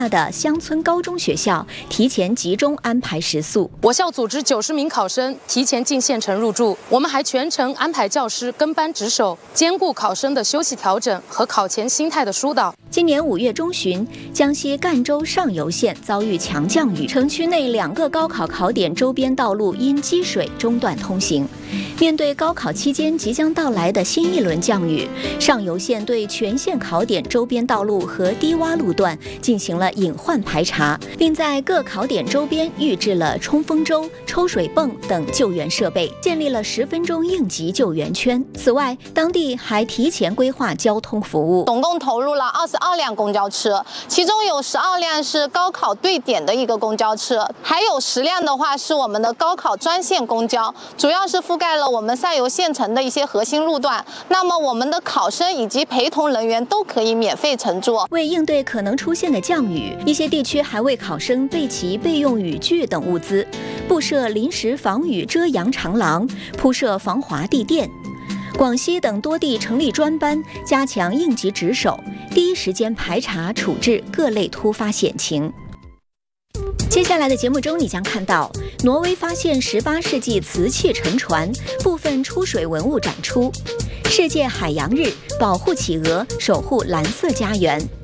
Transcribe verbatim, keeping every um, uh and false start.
的乡村高中学校提前集中安排食宿。 我校组织九十名考生提前进县城入住，我们还全程安排教师跟班值守，兼顾考生的休息调整和考前心态的疏导。 今年五月中旬，江西赣州上游县遭遇强降雨，城区内两个高考考点周边道路因积水中断通行。面对高考期间即将到来的新一轮降雨，上游县对全县考点周边道路和低洼路段进行了隐患排查，并在各考点周边预置了冲锋舟、抽水泵等救援设备，建立了十分钟应急救援圈。此外，当地还提前规划交通服务， 总共投入了二十二辆公交车，其中有十二辆是高考对点的一个公交车，还有十辆的话是我们的高考专线公交，主要是覆盖了我们上游县城的一些核心路段。那么我们的考生以及陪同人员都可以免费乘坐。 为应对可能出现的降雨，一些地区还为考生备齐备用雨具等物资，布设临时防雨遮阳长廊，铺设防滑地垫。广西等多地成立专班，加强应急值守，第一时间排查处置各类突发险情。接下来的节目中，你将看到挪威发现十八世纪瓷器沉船，部分出水文物展出。世界海洋日，保护企鹅，守护蓝色家园。